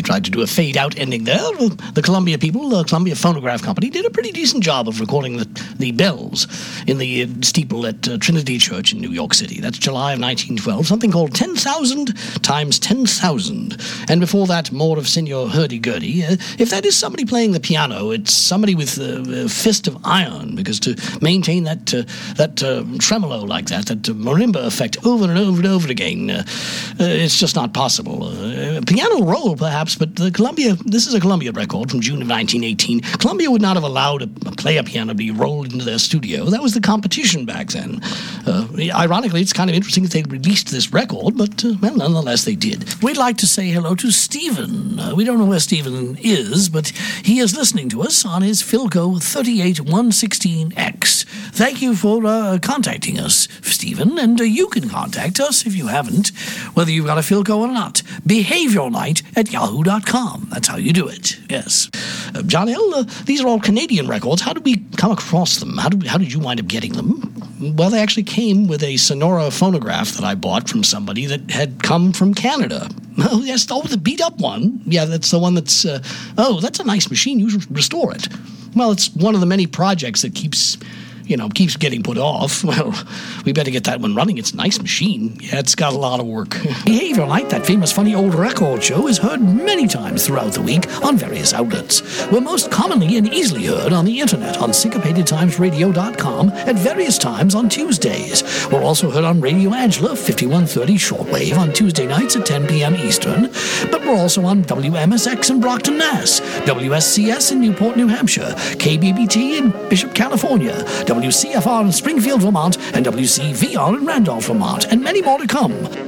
tried to do a fade-out ending there. The Columbia people, the Columbia Phonograph Company, did a pretty decent job of recording the bells in the steeple at Trinity Church in New York City. That's July of 1912, something called 10,000 times 10,000. And before that, more of Senor Hurdy-Gurdy. If that is somebody playing the piano, it's somebody with a fist of iron, because to maintain that tremolo like that marimba effect over and over and over again, it's just not possible. Piano roll, perhaps, but this is a Columbia record from June of 1918. Columbia would not have allowed a player piano to be rolled into their studio. That was the competition back then. Ironically, it's kind of interesting that they released this record, but, well, nonetheless, they did. We'd like to say hello to Stephen. We don't know where Stephen is, but he is listening to us on his Philco 38116X. Thank you for contacting us, Stephen, and you can contact us if you haven't, whether you've got a Philco or not. behaviornight@yahoo.com. That's how you do it, yes. John L., these are all Canadian records. How did we come across them? How did you wind up getting them? Well, they actually came with a Sonora phonograph that I bought from somebody that had come from Canada. Oh, yes, the beat-up one. Yeah, that's the one that's, that's a nice machine. You should restore it. Well, it's one of the many projects that keeps getting put off. Well, we better get that one running. It's a nice machine. Yeah, it's got a lot of work. Behavior Night, that famous funny old record show, is heard many times throughout the week on various outlets. We're most commonly and easily heard on the internet on syncopatedtimesradio.com at various times on Tuesdays. We're also heard on Radio Angela, 5130 shortwave on Tuesday nights at 10 p.m. Eastern. But we're also on WMSX in Brockton, Mass., WSCS in Newport, New Hampshire, KBBT in Bishop, California, WCFR in Springfield, Vermont, and WCVR in Randolph, Vermont, and many more to come.